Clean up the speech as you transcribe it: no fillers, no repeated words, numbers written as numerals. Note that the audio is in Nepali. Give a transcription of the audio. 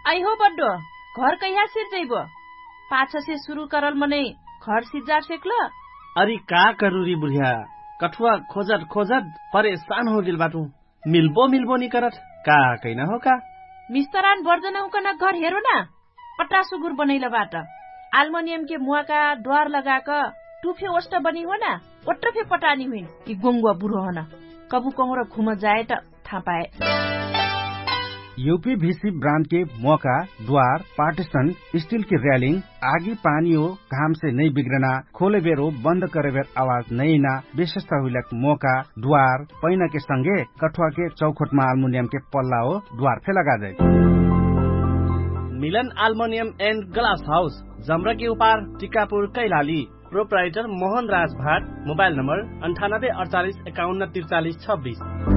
आई हो बड्डो घर कहिया सिर जइबो पाछा से शुरू करल मने घर सिजार सेकल अरे का करूरी बुढ़िया कठुआ खोजत खोजत परेशान हो गेल बाटू मिल्बो नि करत का कैना हो का मिस्तरान बर्जना उकना घर हेरो ना पटासु गुर बनैला बाट आल्मुनियम के मुआ का द्वार लगाक टुफे ओष्ट बनी हो ना ओट्रफे पटानी हुइन कि गोंगुआ बुढो हो ना कबु कहूँ र घुम जाए त थाहा पाए यूपीवीसी ब्रांड के मौका द्वार पार्टीशन स्टील की रेलिंग आगी पानी हो घाम से नहीं बिगड़ना खोले बेर हो बंद करे बेर आवाज नहीं ना विशेषता हुई मौका द्वार पैना के संगे कठुआ के चौखोट में अल्मुनियम के पल्ला हो द्वार फे लगा जाए मिलन अल्मुनियम एंड ग्लास हाउस जमरा के उपार टिकापुर कैलाली प्रोप्राइटर मोहन राज भाट मोबाइल नंबर 98 48 51 43 26